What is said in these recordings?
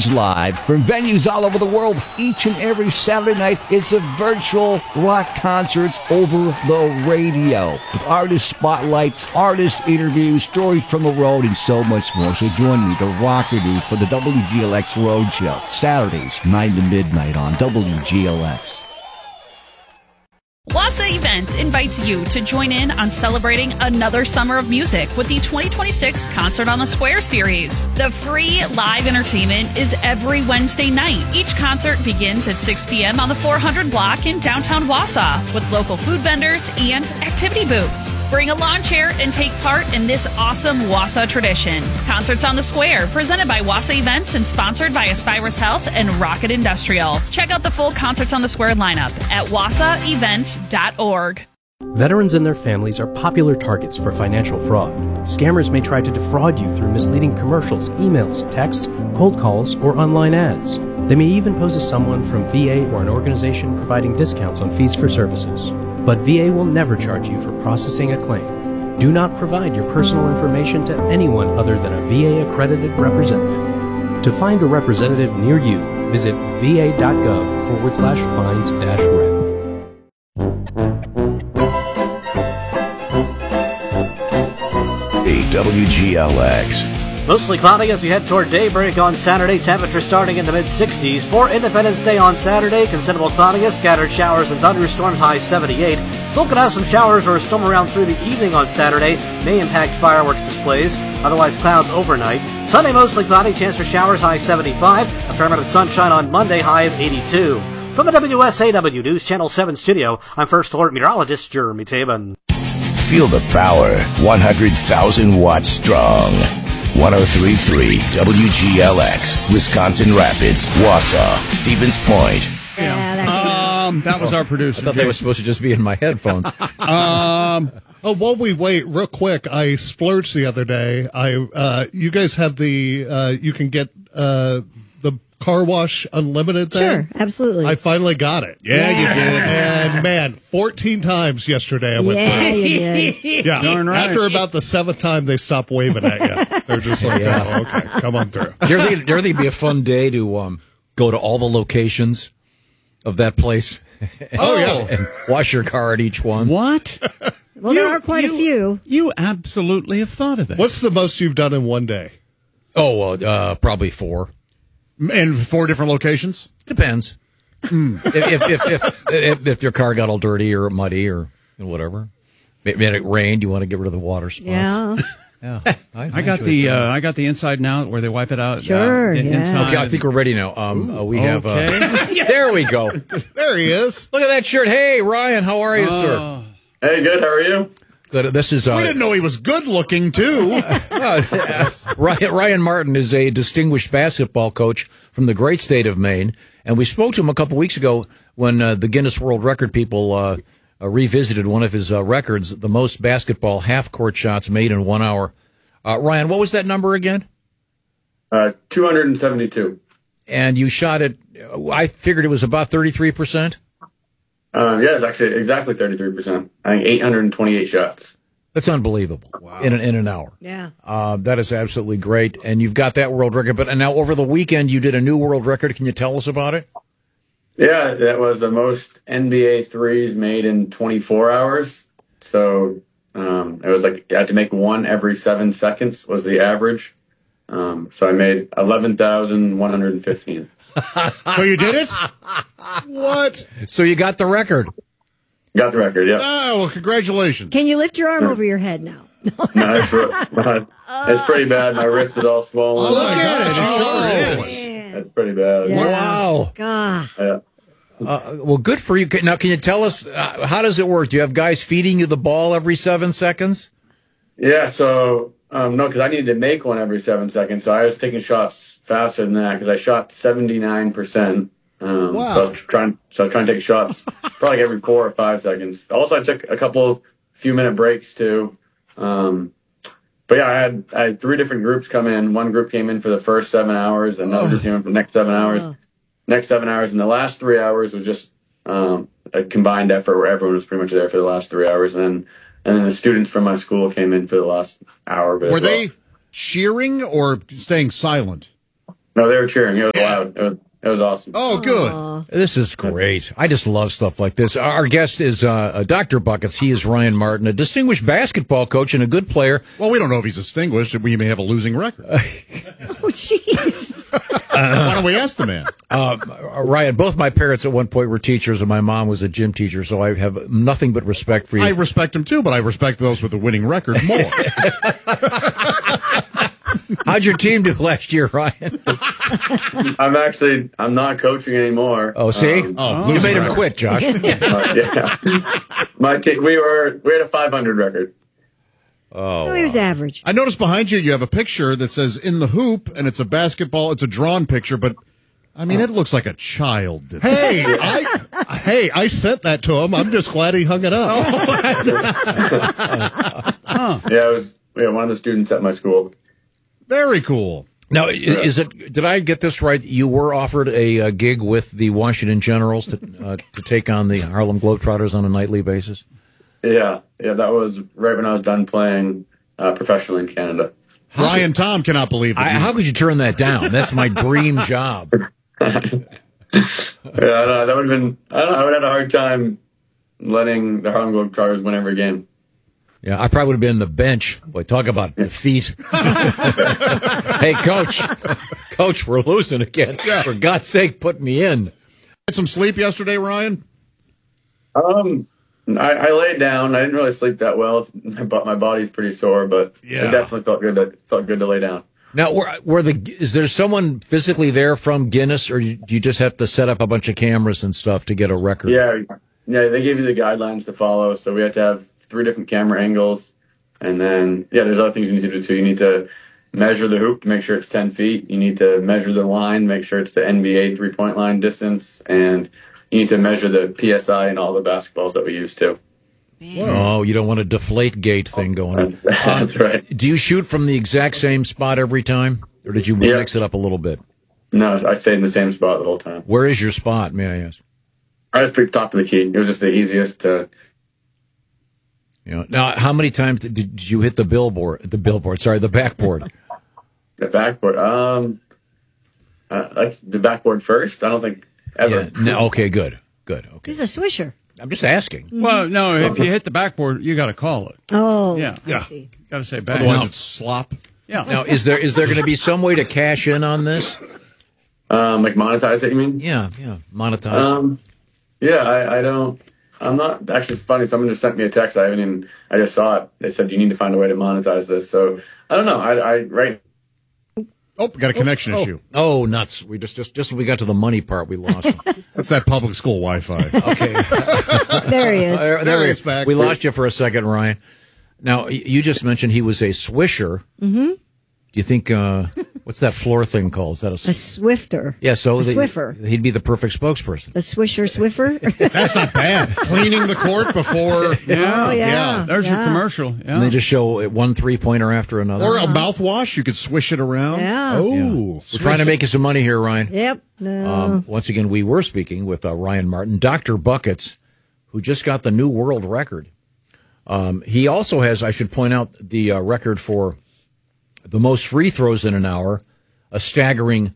songs live from venues all over the world. Each and every Saturday night, it's a virtual rock concerts over the radio with artist spotlights, artist interviews, stories from the road, and so much more. So join me, the Rocker Dude, for the WGLX Roadshow, Saturdays, 9 to midnight on WGLX. Wassa Events invites you to join in on celebrating another summer of music with the 2026 Concert on the Square series. The free live entertainment is every Wednesday night. Each concert begins at 6 p.m. on the 400 block in downtown Wausau with local food vendors and activity booths. Bring a lawn chair and take part in this awesome Wausau tradition. Concerts on the Square, presented by Wassa Events and sponsored by Aspirus Health and Rocket Industrial. Check out the full Concerts on the Square lineup at wassaevents.org. Veterans and their families are popular targets for financial fraud. Scammers may try to defraud you through misleading commercials, emails, texts, cold calls, or online ads. They may even pose as someone from VA or an organization providing discounts on fees for services. But VA will never charge you for processing a claim. Do not provide your personal information to anyone other than a VA-accredited representative. To find a representative near you, visit va.gov/find-rep. WGLX. Mostly cloudy as we head toward daybreak on Saturday. Temperature starting in the mid-60s. For Independence Day on Saturday, considerable cloudiness, scattered showers and thunderstorms, high 78. Still could have some showers or a storm around through the evening on Saturday. May impact fireworks displays. Otherwise, clouds overnight. Sunday, mostly cloudy, chance for showers, high 75. A fair amount of sunshine on Monday, high of 82. From the WSAW News Channel 7 studio, I'm First Alert Meteorologist Jeremy Tabin. Feel the power, 100,000 watts strong. 103.3 WGLX, Wisconsin Rapids, Wausau, Stevens Point. That was our producer. I thought they were supposed to just be in my headphones. While we wait, real quick, I splurged the other day. You guys have the, you can get the car wash unlimited thing? Sure, absolutely. I finally got it. Yeah, you did. And man, 14 times yesterday I went Yeah, through. you did. Yeah, Darn right. after about the 7th time, they stop waving at you. They're just like, Yeah. oh, okay, come on through. Do you ever think it'd be a fun day to go to all the locations of that place? Oh, yeah. And wash your car at each one? What? Well, there are quite a few. You absolutely have thought of that. What's the most you've done in one day? Oh, probably 4. In 4 different locations? Depends. If your car got all dirty or muddy or whatever. Maybe it rained, you want to get rid of the water spots. Yeah. Yeah. I got the inside and out where they wipe it out. Sure, yeah. Inside. Okay, I think we're ready now. We have. There we go. There he is. Look at that shirt. Hey, Ryan, how are you, sir? Hey, good. How are you? Good. This is. We didn't know he was good looking, too. Ryan Martin is a distinguished basketball coach from the great state of Maine, and we spoke to him a couple weeks ago when the Guinness World Record people revisited one of his records, the most basketball half-court shots made in 1 hour. Ryan, what was that number again? 272. And you shot it, I figured it was about 33%? Yeah, it's actually exactly 33%. I think 828 shots. That's unbelievable. Wow. In an hour. Yeah. That is absolutely great. And you've got that world record. But now over the weekend, you did a new world record. Can you tell us about it? Yeah, that was the most NBA threes made in 24 hours. So it was like you had to make one every 7 seconds was the average. So I made 11,115. So you did it? What? So you got the record. Got the record, yeah. Oh, well, congratulations. Can you lift your arm over your head now? No, it's pretty bad. My wrist is all swollen. Oh, look at it. It sure is. That's pretty bad. Yeah. Wow. God. Yeah. Well, good for you. Now, can you tell us, how does it work? Do you have guys feeding you the ball every 7 seconds? Yeah, so, no, because I needed to make one every 7 seconds. So I was taking shots faster than that because I shot 79%. Wow. So I was trying to take shots probably every 4 or 5 seconds. Also, I took a few minute breaks too. But yeah, I had 3 different groups come in. One group came in for the first 7 hours, another group came in for the next 7 hours. Next 7 hours, and the last 3 hours was just a combined effort where everyone was pretty much there for the last 3 hours, and then the students from my school came in for the last hour. Were they cheering or staying silent? No, they were cheering. It was loud. It was awesome. Oh, good. This is great. I just love stuff like this. Our guest is Dr. Buckets. He is Ryan Martin, a distinguished basketball coach and a good player. Well, we don't know if he's distinguished. We may have a losing record. Oh, jeez. Why don't we ask the man? Ryan, both my parents at one point were teachers, and my mom was a gym teacher, so I have nothing but respect for you. I respect him, too, but I respect those with a winning record more. How'd your team do last year, Ryan? I'm not coaching anymore. Oh, see? You made him quit, Josh. Yeah. My team, we had a 500 record. Oh, he was average. I noticed behind you, you have a picture that says "In the Hoop," and it's a basketball. It's a drawn picture, but I mean, it looks like a child did. Hey, I sent that to him. I'm just glad he hung it up. Yeah, it was one of the students at my school. Very cool. Now, did I get this right? You were offered a gig with the Washington Generals to take on the Harlem Globetrotters on a nightly basis? Yeah, that was right when I was done playing professionally in Canada. Ryan Tom cannot believe that. How could you turn that down? That's my dream job. Yeah, I don't know. That would have been. I would have had a hard time letting the Harlem Globetrotters win every game. Yeah, I probably would have been on the bench. Boy, talk about defeat. Hey, Coach, we're losing again. Yeah. For God's sake, put me in. Had some sleep yesterday, Ryan? I laid down. I didn't really sleep that well, but my body's pretty sore. But it definitely felt good. Felt good to lay down. Now, is there someone physically there from Guinness, or do you just have to set up a bunch of cameras and stuff to get a record? Yeah. They gave you the guidelines to follow, so we had to have 3 different camera angles, and then there's other things you need to do too. You need to measure the hoop to make sure it's 10 feet. You need to measure the line, make sure it's the NBA 3-point line distance, and you need to measure the PSI in all the basketballs that we use too. Oh, you don't want a deflate gate thing going on. That's right. Do you shoot from the exact same spot every time, or did you mix it up a little bit? No, I stayed in the same spot the whole time. Where is your spot, may I ask? I just picked top of the key. It was just the easiest to... Now, how many times did you hit the backboard? The backboard. Like the backboard first. I don't think ever. Yeah, no, okay, good. Okay. He's a swisher. I'm just asking. Well, no, if you hit the backboard, you got to call it. Oh, yeah. I see. Got to say back. Otherwise, it's slop. Yeah. Now, is there going to be some way to cash in on this? Like monetize it, you mean? Yeah, monetize. I don't. I'm not actually funny. Someone just sent me a text. I just saw it. They said you need to find a way to monetize this. So I don't know. Oh, we got a connection issue. Oh, nuts! We just as we got to the money part, we lost. That's that public school Wi-Fi. Okay, there he is. There he is. Back. We lost you for a second, Ryan. Now you just mentioned he was a swisher. Mm-hmm. Do you think what's that floor thing called? Is that a swifter? Yeah, so a swiffer. He'd be the perfect spokesperson. The swisher swiffer. That's not bad. Cleaning the court before. Yeah. There's your commercial. Yeah. And they just show 1 3-pointer after another. Or a mouthwash. You could swish it around. Yeah. Oh, yeah. We're trying to make you some money here, Ryan. Yep. No. Once again, we were speaking with Ryan Martin, Dr. Buckets, who just got the new world record. He also has, I should point out, the record for the most free throws in an hour, a staggering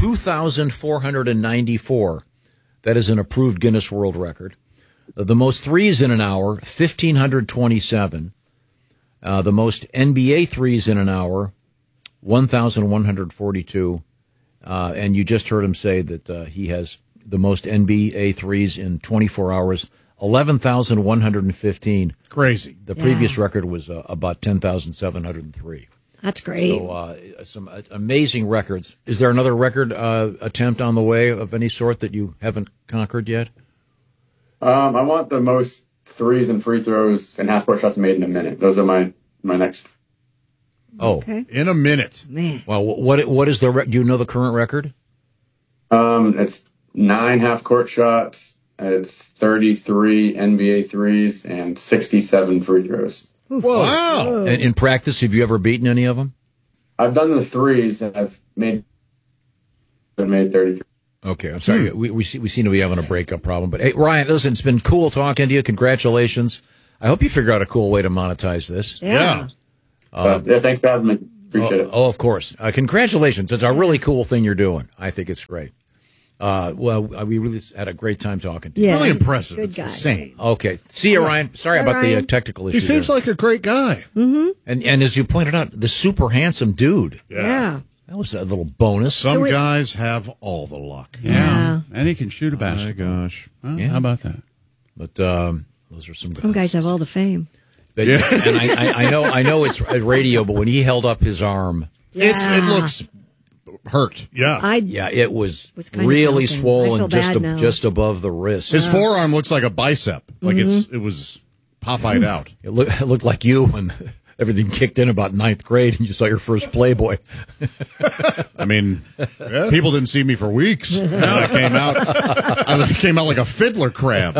2,494. That is an approved Guinness World Record. The most threes in an hour, 1,527. The most NBA threes in an hour, 1,142. And you just heard him say that he has the most NBA threes in 24 hours, 11,115. Crazy. The previous record was about 10,703. That's great. So some amazing records. Is there another record attempt on the way of any sort that you haven't conquered yet? I want the most threes and free throws and half-court shots made in a minute. Those are my next. Oh, okay. In a minute. Man. Well, what is the? Do you know the current record? It's 9 half-court shots. It's 33 NBA threes and 67 free throws. Wow. And in practice, have you ever beaten any of them? I've done the threes, and I've made 33. Okay, I'm sorry. We seem to be having a breakup problem. But, hey, Ryan, listen, it's been cool talking to you. Congratulations. I hope you figure out a cool way to monetize this. Yeah. Thanks for having me. Appreciate it. Oh, of course. Congratulations. It's a really cool thing you're doing. I think it's great. We really had a great time talking to you. Yeah, Really impressive. good It's guy. insane. Okay. See you, Ryan. Sorry Bye, about the Ryan. technical issue. He seems like a great guy. And as you pointed out, the super handsome dude. Yeah. That was a little bonus. Some guys have all the luck. Yeah. And he can shoot a My basketball. gosh. Well, Yeah. How about that? But those are some guys. Some guys have all the fame. But, and I know it's radio, but when he held up his arm, It looks hurt. Yeah. yeah, it was kinda really joking. I swollen, feel bad now. just above the wrist. His forearm looks like a bicep. Like it was Popeyed out. It looked like you when everything kicked in about 9th grade and you saw your first Playboy. I mean, people didn't see me for weeks. And I came out like a fiddler crab.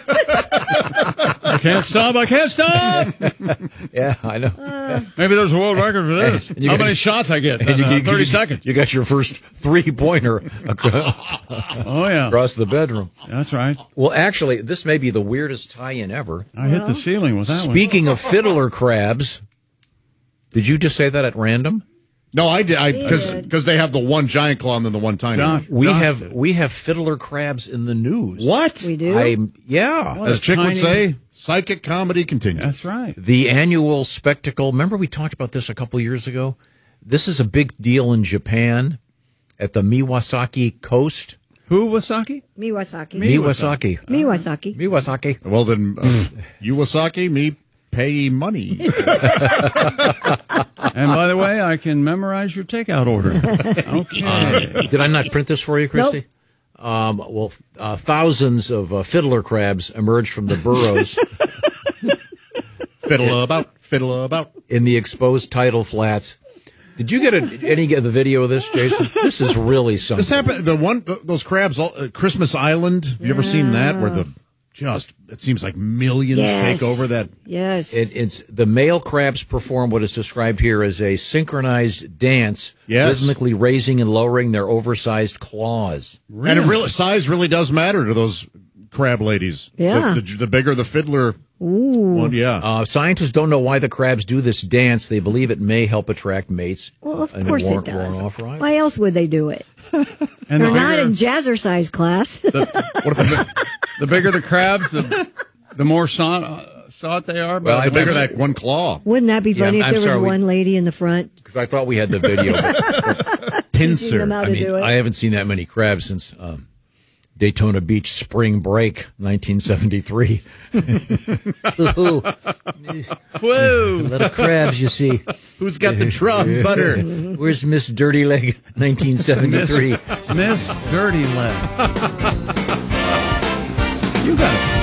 I can't stop. Yeah, I know. Maybe there's a world record for this. And you How got- many shots I get? And In 30 seconds. You got your first 3-pointer Oh, yeah. across the bedroom. That's right. Well, actually, this may be the weirdest tie-in ever. I hit the ceiling with that one. Speaking of fiddler crabs, did you just say that at random? No, I did. Because they have the one giant claw and then the one tiny Josh, one. We have fiddler crabs in the news. What? We do? Yeah. What As a Chick would tiny- say, psychic comedy continues. That's right. The annual spectacle. Remember we talked about this a couple years ago? This is a big deal in Japan at the Miwasaki coast. Who, Wasaki? Miwasaki. Miwasaki. Miwasaki. Miwasaki. Well, then, Iwasaki, me pay money. And by the way, I can memorize your takeout order. Okay. Did I not print this for you, Christy? Nope. Thousands of fiddler crabs emerged from the burrows Fiddle about. in the exposed tidal flats. Did you get any of the video of this, Jason? This is really something. This happened. Those crabs, Christmas Island. Have you ever seen that? Where it seems like millions take over that. Yes. It's the male crabs perform what is described here as a synchronized dance, rhythmically raising and lowering their oversized claws. And size really does matter to those crab ladies. Yeah. The bigger the fiddler one, yeah. Scientists don't know why the crabs do this dance. They believe it may help attract mates. Well, of and course it warn does. off rivals. Why else would they do it? And They're not in jazzercise class. The bigger the crabs, the more sought they are. Well, the bigger that one claw. Wouldn't that be funny Yeah, if I'm there was sorry, one lady in the front? Because I thought we had the video. Teaching them how to do it. I haven't seen that many crabs since Daytona Beach Spring Break, 1973. Whoa! Little crabs, you see. Who's got the drum butter? Where's Miss Dirty Leg, 1973? Miss Dirty Leg. You got it.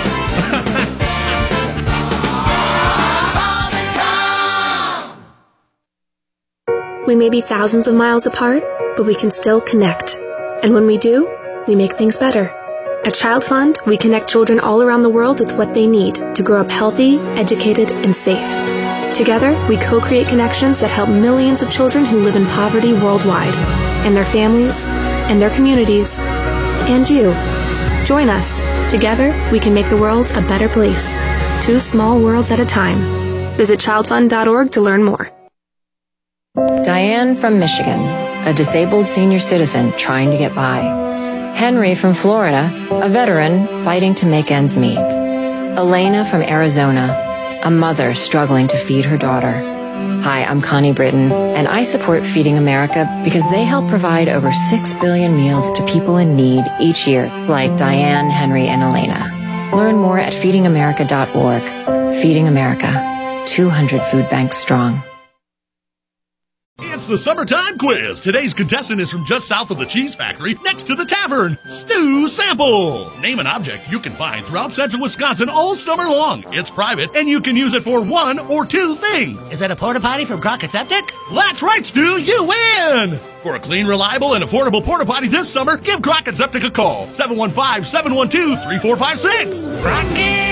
We may be thousands of miles apart, but we can still connect. And when we do, we make things better. At Child Fund, we connect children all around the world with what they need to grow up healthy, educated, and safe. Together, we co-create connections that help millions of children who live in poverty worldwide, and their families, and their communities, and you. Join us. Together, we can make the world a better place. 2 small worlds at a time. Visit childfund.org to learn more. Diane from Michigan, a disabled senior citizen trying to get by. Henry from Florida, a veteran fighting to make ends meet. Elena from Arizona, a mother struggling to feed her daughter. Hi, I'm Connie Britton, and I support Feeding America because they help provide over 6 billion meals to people in need each year, like Diane, Henry, and Elena. Learn more at feedingamerica.org. Feeding America, 200 food banks strong. It's the summertime quiz. Today's contestant is from just south of the Cheese Factory, next to the tavern. Stu Sample. Name an object you can find throughout central Wisconsin all summer long. It's private, and you can use it for 1 or 2 things. Is that a porta potty from Crockett's Septic? That's right, Stu. You win. For a clean, reliable, and affordable porta potty this summer, give Crockett's Septic a call. 715-712-3456. Crockett!